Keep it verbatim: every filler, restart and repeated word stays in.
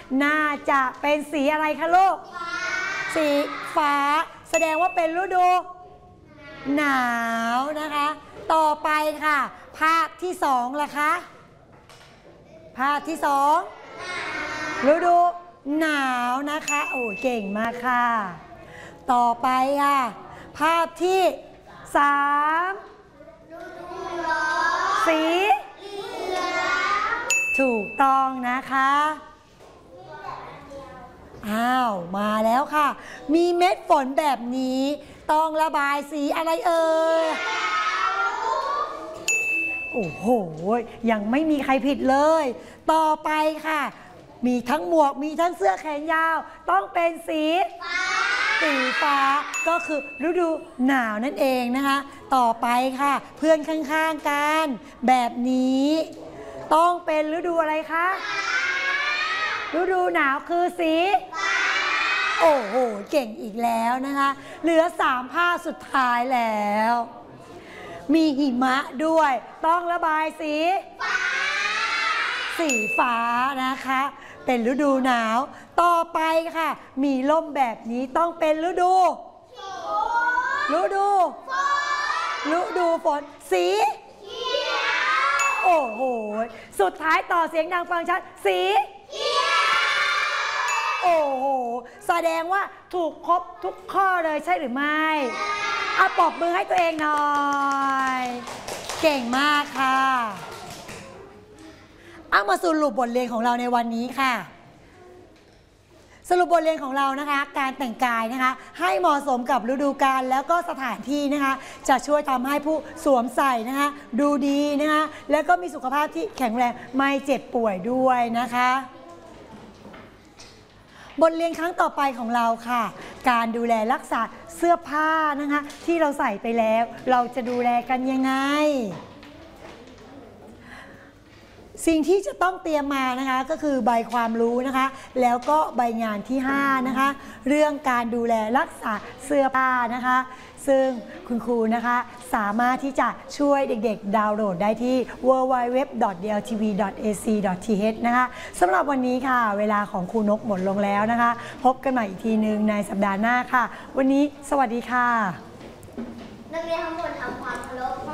น่าจะเป็นสีอะไรคะลูกสีฟ้าแสดงว่าเป็นฤดูหนาวนะคะต่อไปค่ะภาพที่สองล่ะคะภาพที่สองฤดูหนาวนะคะโอ้เก่งมากค่ะต่อไปค่ะภาพที่สามสีถูกต้องนะคะอ้าวมาแล้วค่ะมีเม็ดฝนแบบนี้ต้องระบายสีอะไรเอ่ยโอ้โหยังไม่มีใครผิดเลยต่อไปค่ะมีทั้งหมวกมีทั้งเสื้อแขนยาวต้องเป็นสีสีฟ้าก็คือฤดูหนาวนั่นเองนะคะต่อไปค่ะเพื่อนข้างๆกันแบบนี้ต้องเป็นฤดูอะไรคะฤดูหนาวคือสีโอ้โหเก่งอีกแล้วนะคะเหลือสามภาพสุดท้ายแล้วมีหิมะด้วยต้องระบายสีสีฟ้านะคะเป็นฤดูหนาวต่อไปค่ะมีร่มแบบนี้ต้องเป็นฤดูฤดูฤดูฝนสีโอ้โหสุดท้ายต่อเสียงดังฟังชัดสีโอ้โหแสดงว่าถูกครบทุกข้อเลยใช่หรือไม่เอาปรบมือให้ตัวเองหน่อยเก่งมากค่ะเอามาสรุปบทเรียนของเราในวันนี้ค่ะสรุปบทเรียนของเรานะคะการแต่งกายนะคะให้เหมาะสมกับฤดูกาลแล้วก็สถานที่นะคะจะช่วยทำให้ผู้สวมใส่นะคะดูดีนะคะแล้วก็มีสุขภาพที่แข็งแรงไม่เจ็บป่วยด้วยนะคะบทเรียนครั้งต่อไปของเราค่ะการดูแลรักษาเสื้อผ้านะคะที่เราใส่ไปแล้วเราจะดูแลกันยังไงสิ่งที่จะต้องเตรียมมานะคะก็คือใบความรู้นะคะแล้วก็ใบงานที่ห้านะคะเรื่องการดูแลรักษาเสื้อผ้านะคะซึ่งคุณครูนะคะสามารถที่จะช่วยเด็กๆดาวน์โหลดได้ที่ ดับเบิลยู ดับเบิลยู ดับเบิลยู ดอท ดี แอล ที วี ดอท เอ ซี ดอท ที เอช นะคะสำหรับวันนี้ค่ะเวลาของครูนกหมดลงแล้วนะคะพบกันใหม่อีกทีหนึ่งในสัปดาห์หน้าค่ะวันนี้สวัสดีค่ะนักเรียนทั้งหมดทำความเคารพ